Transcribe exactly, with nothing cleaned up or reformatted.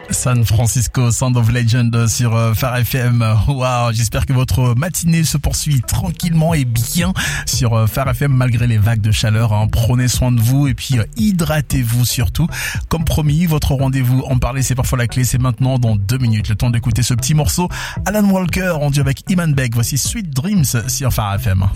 San Francisco, Sound of Legend sur euh, Phare F M. Waouh, j'espère que votre matinée se poursuit tranquillement et bien sur euh, Phare F M malgré les vagues de chaleur. Hein. Prenez soin de vous et puis euh, hydratez-vous surtout. Comme promis, votre rendez-vous en parler, c'est parfois la clé. C'est maintenant dans deux minutes. Le temps d'écouter ce petit morceau. Alan Walker en duo avec Iman Beck. Voici Sweet Dreams sur Phare F M.